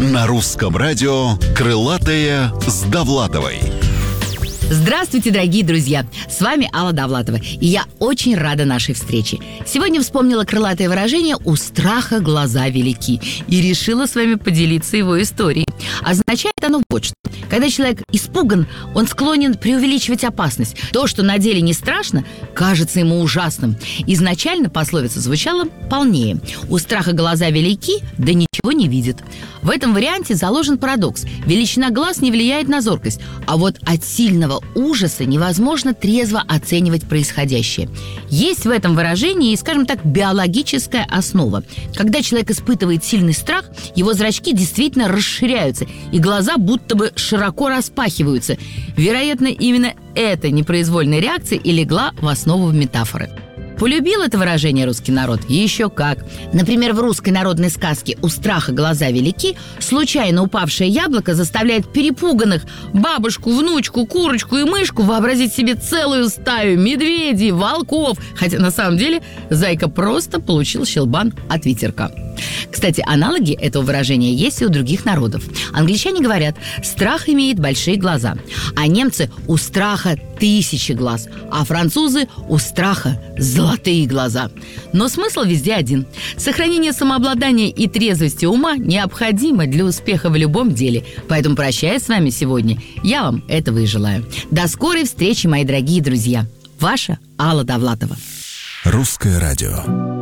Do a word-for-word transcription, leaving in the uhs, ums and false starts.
На русском радио «Крылатая с Довлатовой». Здравствуйте, дорогие друзья! С вами Алла Довлатова, и я очень рада нашей встрече. Сегодня вспомнила крылатое выражение «у страха глаза велики» и решила с вами поделиться его историей. Означает оно вот что. Когда человек испуган, он склонен преувеличивать опасность. То, что на деле не страшно, кажется ему ужасным. Изначально пословица звучала полнее. «У страха глаза велики, да ничего не видят». В этом варианте заложен парадокс. Величина глаз не влияет на зоркость, а вот от сильного ужаса невозможно трезво оценивать происходящее. Есть в этом выражении, скажем так, биологическая основа. Когда человек испытывает сильный страх, его зрачки действительно расширяются, и глаза будто бы широко распахиваются. Вероятно, именно эта непроизвольная реакция и легла в основу метафоры. Полюбил это выражение русский народ? Еще как. Например, в русской народной сказке «У страха глаза велики» случайно упавшее яблоко заставляет перепуганных бабушку, внучку, курочку и мышку вообразить себе целую стаю медведей, волков. Хотя на самом деле зайка просто получил щелбан от ветерка. Кстати, аналоги этого выражения есть и у других народов. Англичане говорят: «Страх имеет большие глаза», а немцы: «У страха тысячи глаз», а французы: «У страха золотые глаза». Но смысл везде один. Сохранение самообладания и трезвости ума необходимо для успеха в любом деле. Поэтому, прощаясь с вами сегодня, я вам этого и желаю. До скорой встречи, мои дорогие друзья. Ваша Алла Довлатова. Русское радио.